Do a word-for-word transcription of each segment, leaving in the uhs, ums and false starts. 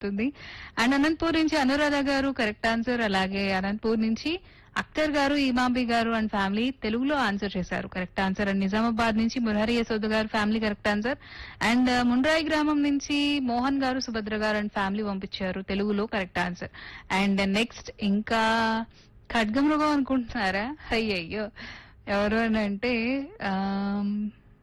చెప్తుంది. అండ్ అనంతపూర్ నుంచి అనురాధ గారు కరెక్ట్ ఆన్సర్. అలాగే అనంతపూర్ నుంచి అఖ్తర్ గారు, ఇమాంబి గారు అండ్ ఫ్యామిలీ తెలుగులో ఆన్సర్ చేశారు కరెక్ట్ ఆన్సర్. అండ్ నిజామాబాద్ నుంచి మురహరి యశోద గారు family correct answer. And Mundrai గ్రామం నుంచి మోహన్ గారు, సుభద్ర గారు అండ్ ఫ్యామిలీ పంపించారు తెలుగులో కరెక్ట్ ఆన్సర్. అండ్ నెక్స్ట్ ఇంకా ఖడ్గమృగం అనుకుంటున్నారా? అయ్యయ్యో ఎవరు అని అంటే ఆమ్,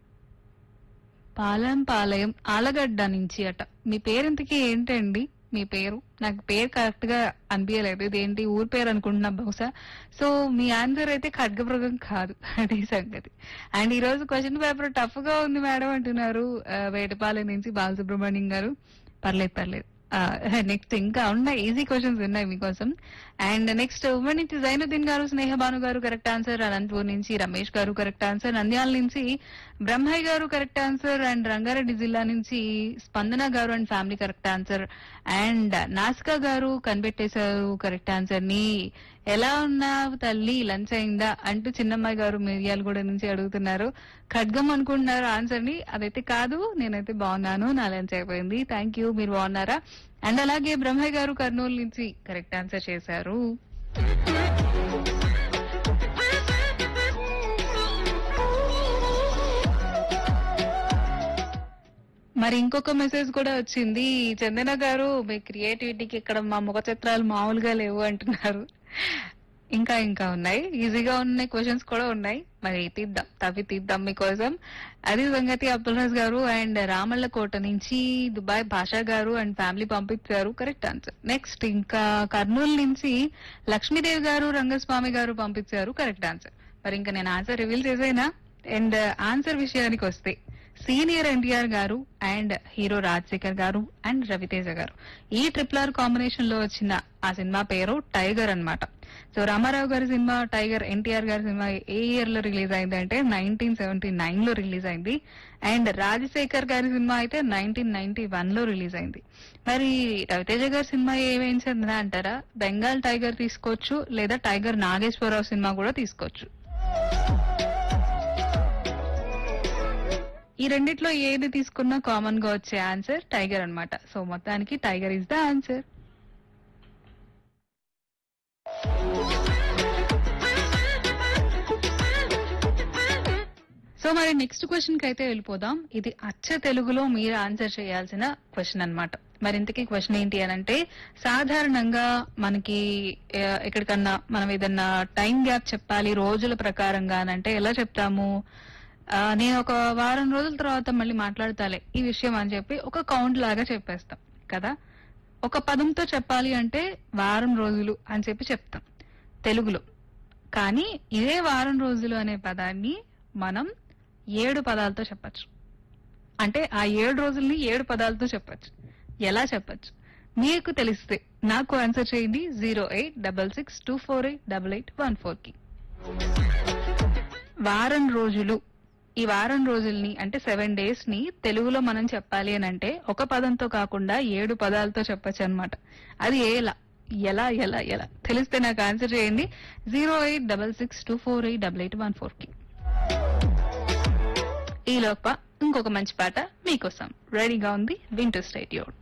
పాలెం పాలయం ఆలగడ్డ నుంచి అట. మీ పేరెంతకి ఏంటండి? మీ పేరు నాకు పేరు కరెక్ట్ గా అనిపించలేదు. ఇదేంటి ఊరి పేరు అనుకుంటున్నా బహుశా. సో మీ ఆన్సర్ అయితే ఖడ్గమృగం కాదు. అది సంగతి. అండ్ ఈ రోజు క్వశ్చన్ పేపర్ టఫ్ గా ఉంది మేడం అంటున్నారు ఆ, వేటపాలెం నుంచి బాలసుబ్రహ్మణ్యం గారు. పర్లేదు పర్లేదు. నెక్స్ట్ ఇంకా ఉన్నాయి, ఈజీ క్వశ్చన్స్ ఉన్నాయి మీకోసం. అండ్ నెక్స్ట్ ఉమ్మడి నుంచి జైనుద్దీన్ గారు, స్నేహ భాను గారు కరెక్ట్ ఆన్సర్. అనంతపూర్ నుంచి రమేష్ గారు కరెక్ట్ ఆన్సర్. నంద్యాల నుంచి బ్రహ్మయ్య గారు కరెక్ట్ ఆన్సర్. అండ్ రంగారెడ్డి జిల్లా నుంచి స్పందన గారు and family correct answer. And Nazca గారు కనిపెట్టేశారు కరెక్ట్ ఆన్సర్ ని. ఎలా ఉన్నావు తల్లి, లంచ్ అయిందా అంటూ చిన్నమ్మాయి గారు మిర్యాలగూడ నుంచి అడుగుతున్నారు. ఖడ్గం అనుకుంటున్నారు ఆన్సర్ ని. అదైతే కాదు, నేనైతే బాగున్నాను, నా లంచ్ అయిపోయింది. థ్యాంక్ యూ, మీరు బాగున్నారా? అండ్ అలాగే బ్రహ్మయ్య గారు కర్నూలు నుంచి కరెక్ట్ ఆన్సర్ చేశారు. మరి ఇంకొక మెసేజ్ కూడా వచ్చింది. చందన గారు మీ క్రియేటివిటీకి ఇక్కడ మా ముఖ చిత్రాలు మామూలుగా లేవు అంటున్నారు. ఇంకా ఇంకా ఉన్నాయి, ఈజీగా ఉన్నాయి క్వశ్చన్స్ కూడా ఉన్నాయి. మరి తీద్దాం, తవ్వి తీద్దాం మీకోసం. అది సంగతి. అబ్దుల్ రాజ్ గారు అండ్ రామల్లకోట నుంచి దుబాయ్ భాషా గారు అండ్ ఫ్యామిలీ పంపించారు కరెక్ట్ ఆన్సర్. నెక్స్ట్ ఇంకా కర్నూలు నుంచి లక్ష్మీదేవి గారు, రంగస్వామి గారు పంపించారు కరెక్ట్ ఆన్సర్. మరి ఇంకా నేను ఆన్సర్ రివీల్ చేసేనా? అండ్ ఆన్సర్ విషయానికి వస్తే సీనియర్ ఎన్టీఆర్ గారు అండ్ హీరో రాజశేఖర్ గారు అండ్ రవితేజ గారు ఈ ట్రిపుల్ ఆర్ కాంబినేషన్ లో వచ్చిన ఆ సినిమా పేరు టైగర్ అన్నమాట. సో రామారావు గారి సినిమా టైగర్, ఎన్టీఆర్ గారి సినిమా ఏ ఇయర్ లో రిలీజ్ అయింది అంటే నైన్టీన్ సెవెంటీ నైన్ లో రిలీజ్ అయింది. అండ్ రాజశేఖర్ గారి సినిమా అయితే నైన్టీన్ నైన్టీ వన్ లో రిలీజ్ అయింది. మరి రవితేజ గారి సినిమా ఏమేం చెందిన అంటారా? బెంగాల్ టైగర్ తీసుకోవచ్చు, లేదా టైగర్ నాగేశ్వరరావు సినిమా కూడా తీసుకోవచ్చు. ఈ రెండిట్లో ఏది తీసుకున్నా కామన్ గా వచ్చే ఆన్సర్ టైగర్ అన్నమాట. సో మొత్తానికి tiger is the answer. So మరి నెక్స్ట్ క్వశ్చన్ కి అయితే వెళ్ళిపోదాం. ఇది అచ్చ తెలుగులో మీరు ఆన్సర్ చేయాల్సిన క్వశ్చన్ అన్నమాట. మరి ఇంతకీ క్వశ్చన్ ఏంటి అని అంటే, సాధారణంగా మనకి ఆ, ఎక్కడికన్నా మనం ఏదన్నా టైం గ్యాప్ చెప్పాలి రోజుల ప్రకారంగా అని అంటే ఎలా చెప్తాము? ఆ, నేను ఒక వారం రోజుల తర్వాత మళ్ళీ మాట్లాడతాలే ఈ విషయం అని చెప్పి ఒక కౌంట్ లాగా చెప్పేస్తాం కదా. ఒక పదంతో చెప్పాలి అంటే వారం రోజులు అని చెప్పి చెప్తాం తెలుగులో. కానీ ఇదే వారం రోజులు అనే పదాన్ని మనం ఏడు పదాలతో చెప్పచ్చు. అంటే ఆ ఏడు రోజుల్ని ఏడు పదాలతో చెప్పచ్చు. ఎలా చెప్పచ్చు మీకు తెలిస్తే నాకు ఆన్సర్ చేయండి zero eight double six two four eight double eight one four కి. వారం రోజులు, ఈ వారం రోజుల్ని అంటే సెవెన్ డేస్ ని తెలుగులో మనం చెప్పాలి అని అంటే ఒక పదంతో కాకుండా ఏడు పదాలతో చెప్పచ్చు అనమాట. అది ఎలా ఎలా ఎలా ఎలా తెలిస్తే నాకు ఆన్సర్ చేయండి zero eight double six two four eight double eight one four కి. ఈ లోప ఇంకొక మంచి పాట మీకోసం రెడీగా ఉంది, వింటూ స్టేట్ యూన్.